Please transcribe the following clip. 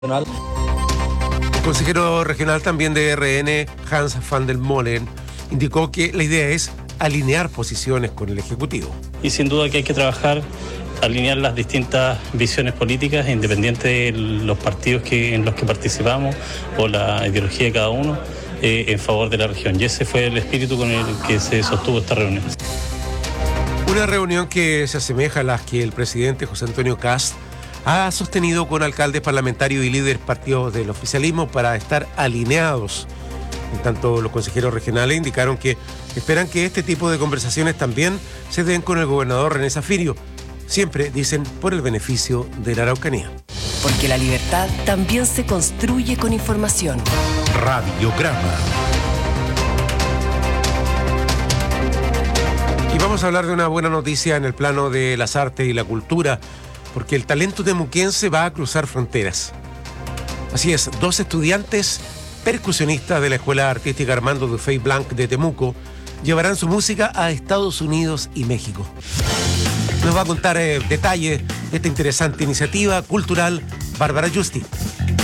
El consejero regional también de RN, Hans van der Molen, indicó que la idea es alinear posiciones con el Ejecutivo. Y sin duda que hay que trabajar, alinear las distintas visiones políticas, independiente de los partidos en los que participamos o la ideología de cada uno, en favor de la región. Y ese fue el espíritu con el que se sostuvo esta reunión. Una reunión que se asemeja a las que el presidente José Antonio Kast ha sostenido con alcaldes parlamentarios y líderes partidos del oficialismo para estar alineados. En tanto, los consejeros regionales indicaron que esperan que este tipo de conversaciones también se den con el gobernador René Zafirio, siempre, dicen, por el beneficio de la Araucanía. Porque la libertad también se construye con información. Radiograma. Y vamos a hablar de una buena noticia en el plano de las artes y la cultura, porque el talento temuquense va a cruzar fronteras. Así es, 2 estudiantes percusionistas de la Escuela Artística Armando Dufay Blanc de Temuco llevarán su música a Estados Unidos y México. Nos va a contar detalles de esta interesante iniciativa cultural Bárbara Justi.